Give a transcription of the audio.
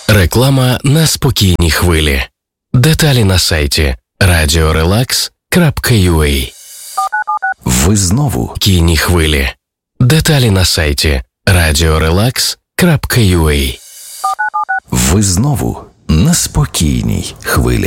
Реклама на спокійній хвилі. Деталі на сайті radiorelax.ua. Ви знову Спокійні хвилі. Деталі на сайті radiorelax.ua. Ви знову на спокійній хвилі.